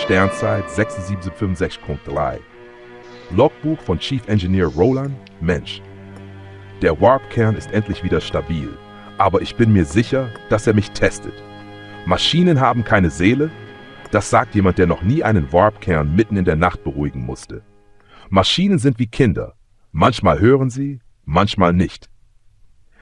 Sternzeit 6765.3. Logbuch von Chief Engineer Roland, Mensch. Der Warp-Kern ist endlich wieder stabil, aber ich bin mir sicher, dass er mich testet. Maschinen haben keine Seele? Das sagt jemand, der noch nie einen Warp-Kern mitten in der Nacht beruhigen musste. Maschinen sind wie Kinder. Manchmal hören sie, manchmal nicht.